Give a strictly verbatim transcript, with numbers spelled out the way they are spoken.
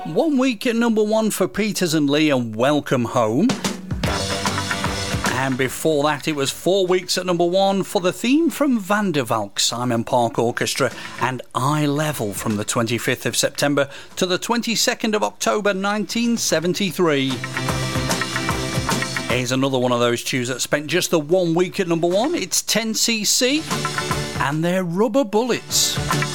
One week at number one for Peters and Lee and Welcome Home. And before that, it was four weeks at number one for the theme from Van der Valk Simon Park Orchestra and Eye Level from the twenty-fifth of September to the twenty-second of October nineteen seventy-three. Here's another one of those tunes that spent just the one week at number one. It's ten C C and their Rubber Bullets.